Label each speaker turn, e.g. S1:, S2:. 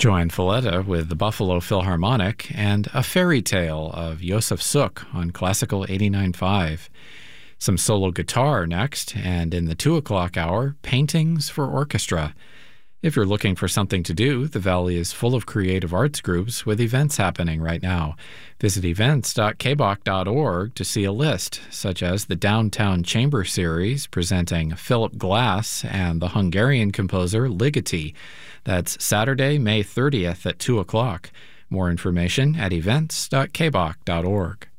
S1: Joanne Falletta with the Buffalo Philharmonic and A Fairy Tale of Josef Suk on Classical 89.5. Some solo guitar next, and in the 2 o'clock hour, paintings for orchestra. If you're looking for something to do, the Valley is full of creative arts groups with events happening right now. Visit events.kbach.org to see a list, such as the Downtown Chamber Series presenting Philip Glass and the Hungarian composer Ligeti. That's Saturday, May 30th at 2 o'clock. More information at events.kbach.org.